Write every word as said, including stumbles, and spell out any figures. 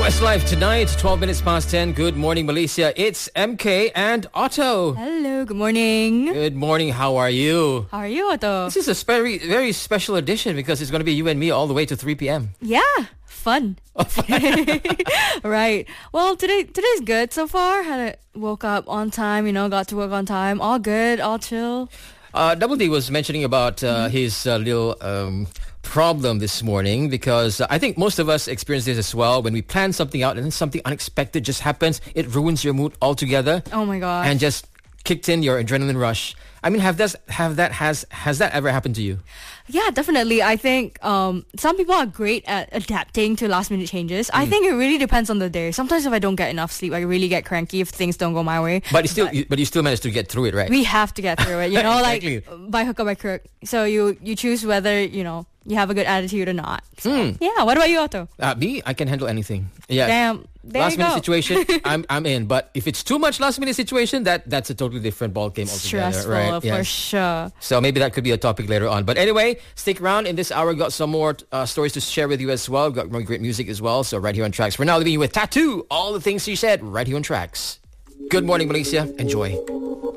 Westlife tonight, twelve minutes past ten. Good morning, Malaysia. It's M K and Otto. Hello, good morning. Good morning. How are you? How are you, Otto? This is a very, very special edition because it's going to be you and me all the way to three p.m. Yeah, fun. Right. Well, today today's good so far. Had a, woke up on time, you know, got to work on time. All good, all chill. Uh, Double D was mentioning about uh, mm-hmm. his uh, little um, problem this morning because uh, I think most of us experience this as well. When we plan something out and then something unexpected just happens, it ruins your mood altogether. Oh my gosh. And just kicked in your adrenaline rush. I mean, have that have that has has that ever happened to you? Yeah, definitely. I think um, some people are great at adapting to last minute changes. Mm. I think it really depends on the day. Sometimes if I don't get enough sleep, I really get cranky if things don't go my way. But you still, but, you, but you still manage to get through it, right? We have to get through it, you know, exactly. like by hook or by crook. So you you choose whether, you know, you have a good attitude or not. So, mm. Yeah. What about you, Otto? Uh, me, I can handle anything. Yeah. Damn. There last you minute go. situation, I'm I'm in. But if it's too much last minute situation, that that's a totally different ball game altogether. Stressful, right? For yes. sure. So maybe that could be a topic later on. But anyway, stick around. In this hour, we've got some more uh, stories to share with you as well. We've got more great music as well. So right here on Tracks. We're now leaving you with Tattoo. All the things she said right here on Tracks. Good morning, Malaysia. Enjoy.